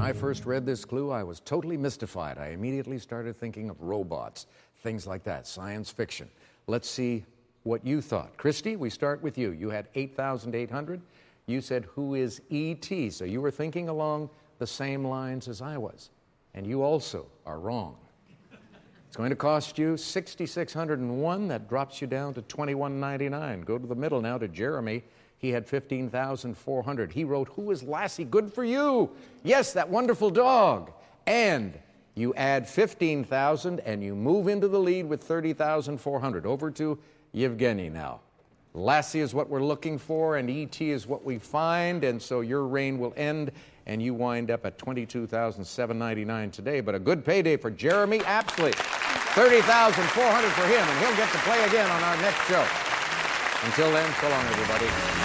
I first read this clue, I was totally mystified. I immediately started thinking of robots, things like that, science fiction. Let's see what you thought. Christy, we start with you. You had 8,800. You said, who is E.T.? So you were thinking along the same lines as I was. And you also are wrong. It's going to cost you 6,601. That drops you down to 2,199. Go to the middle now to Jeremy. He had 15,400. He wrote, who is Lassie? Good for you. Yes, that wonderful dog. And you add 15,000 and you move into the lead with 30,400. Over to Yevgeny now. Lassie is what we're looking for, and E.T. is what we find, and so your reign will end, and you wind up at 22,799 today. But a good payday for Jeremy Apsley. 30,400 for him, and he'll get to play again on our next show. Until then, so long, everybody.